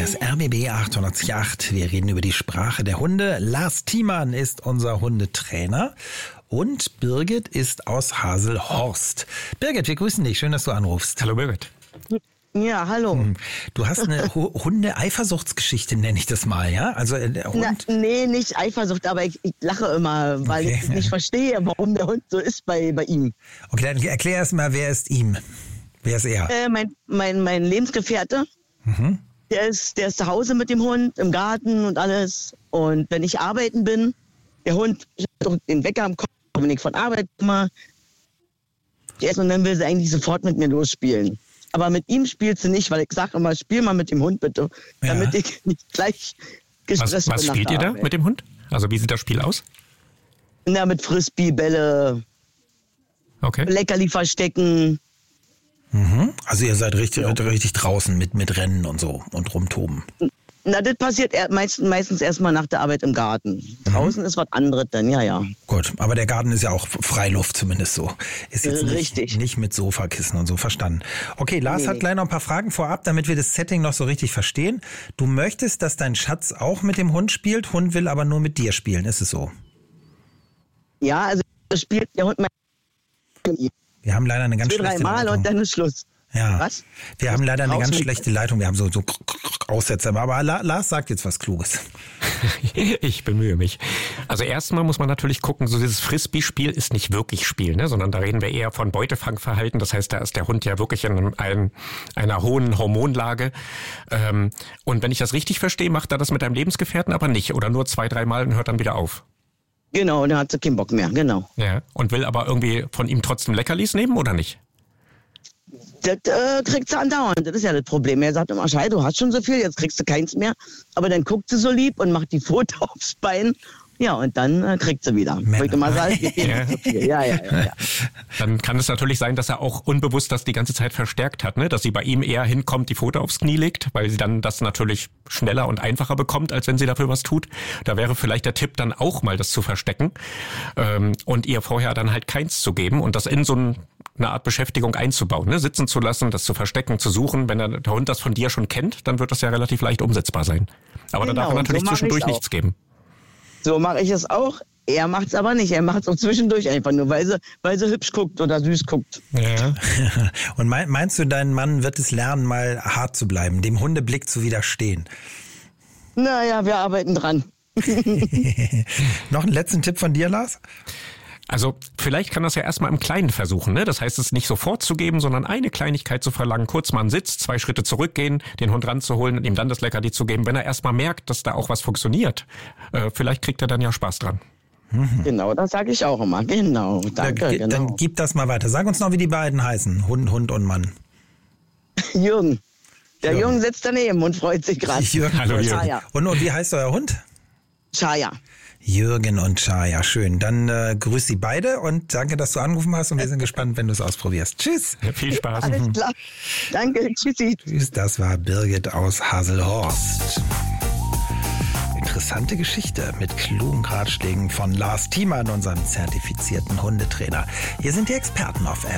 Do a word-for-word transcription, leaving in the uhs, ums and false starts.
Hier ist R B B achtundachtzig Komma acht. Wir reden über die Sprache der Hunde. Lars Thiemann ist unser Hundetrainer und Birgit ist aus Haselhorst. Birgit, wir grüßen dich. Schön, dass du anrufst. Hallo Birgit. Ja, hallo. Du hast eine Hunde-Eifersuchtsgeschichte, nenne ich das mal, ja? Also der Hund. Na, nee, nicht Eifersucht, aber ich, ich lache immer, weil Okay. ich nicht verstehe, warum der Hund so ist bei, bei ihm. Okay, dann erklär erst mal, wer ist ihm? Wer ist er? Äh, mein, mein, mein Lebensgefährte, Mhm. der ist, der ist zu Hause mit dem Hund, im Garten und alles. Und wenn ich arbeiten bin, der Hund, ich habe den Wecker am Kopf, wenn ich von Arbeit komme, und dann will sie eigentlich sofort mit mir losspielen. Aber mit ihm spielt sie nicht, weil ich sage immer, spiel mal mit dem Hund bitte, damit Ja. ich nicht gleich Was, gestresst was bin nach spielt der ihr da Arbeit. mit dem Hund? Also wie sieht das Spiel aus? Na, mit Frisbee, Bälle, Okay. Leckerli verstecken. Mhm. Also ihr seid richtig, richtig draußen mit, mit Rennen und so und rumtoben. Na, das passiert er- meistens, meistens erstmal nach der Arbeit im Garten. Draußen ist was anderes dann, ja, ja. Gut, aber der Garten ist ja auch Freiluft zumindest so. Ist jetzt nicht, Richtig. nicht mit Sofakissen und so, verstanden. Okay, Lars Nee, hat nee. gleich noch ein paar Fragen vorab, damit wir das Setting noch so richtig verstehen. Du möchtest, dass dein Schatz auch mit dem Hund spielt, Hund will aber nur mit dir spielen, ist es so? Ja, also das spielt der Hund mal Wir haben leider eine ganz zwei, drei schlechte Mal Leitung. und dann ist Schluss. Ja. Was? Wir haben leider eine Raus ganz mit- schlechte Leitung, wir haben so, so Aussetzer. Aber La- Lars sagt jetzt was Kluges. Ich bemühe mich. Also erstmal muss man natürlich gucken, so dieses Frisbee-Spiel ist nicht wirklich Spiel, ne? Sondern da reden wir eher von Beutefangverhalten. Das heißt, da ist der Hund ja wirklich in einem, einem, einer hohen Hormonlage. Ähm, und wenn ich das richtig verstehe, macht er das mit deinem Lebensgefährten aber nicht. Oder nur zwei, dreimal und hört dann wieder auf. Genau, dann hat sie keinen Bock mehr, genau. Ja. Und will aber irgendwie von ihm trotzdem Leckerlis nehmen oder nicht? Das äh, kriegt sie andauernd, das ist ja das Problem. Er sagt immer, Schei, du hast schon so viel, jetzt kriegst du keins mehr. Aber dann guckt sie so lieb und macht die Pfote aufs Bein. Ja, und dann äh, kriegt sie wieder. Männer. Wollte mal sagen, ich geb Ja. nicht so viel. Ja, ja, ja, ja. Dann kann es natürlich sein, dass er auch unbewusst das die ganze Zeit verstärkt hat, ne? Dass sie bei ihm eher hinkommt, die Pfote aufs Knie legt, weil sie dann das natürlich schneller und einfacher bekommt, als wenn sie dafür was tut. Da wäre vielleicht der Tipp dann auch mal, das zu verstecken ähm, und ihr vorher dann halt keins zu geben und das in so ein, eine Art Beschäftigung einzubauen, ne? Sitzen zu lassen, das zu verstecken, zu suchen. Wenn der, der Hund das von dir schon kennt, dann wird das ja relativ leicht umsetzbar sein. Aber Genau, da darf er natürlich so mach zwischendurch ich's auch. nichts geben. So mache ich es auch. Er macht es aber nicht. Er macht es auch zwischendurch einfach nur, weil sie, weil sie hübsch guckt oder süß guckt. Ja. Und mein, meinst du, dein Mann wird es lernen, mal hart zu bleiben, dem Hundeblick zu widerstehen? Naja, wir arbeiten dran. Noch einen letzten Tipp von dir, Lars? Also vielleicht kann das ja erstmal im Kleinen versuchen, ne? Das heißt, es nicht sofort zu geben, sondern eine Kleinigkeit zu verlangen, kurz mal einen Sitz, zwei Schritte zurückgehen, den Hund ranzuholen und ihm dann das Leckerli zu geben. Wenn er erstmal merkt, dass da auch was funktioniert, äh, vielleicht kriegt er dann ja Spaß dran. Genau, das sage ich auch immer. Genau, danke, dann, genau. dann gib das mal weiter. Sag uns noch, wie die beiden heißen. Hund, Hund und Mann. Jürgen. Der Jürgen. Jürgen sitzt daneben und freut sich gerade. Jürgen. Hallo, Jürgen. Chaya. Und, und wie heißt euer Hund? Chaya. Jürgen und Chaya, schön. Dann äh, grüß Sie beide und danke, dass du angerufen hast und wir sind gespannt, wenn du es ausprobierst. Tschüss. Ja, viel Spaß. Alles klar. Danke, tschüssi. Tschüss, das war Birgit aus Haselhorst. Interessante Geschichte mit klugen Ratschlägen von Lars Thiemann, unserem zertifizierten Hundetrainer. Hier sind die Experten auf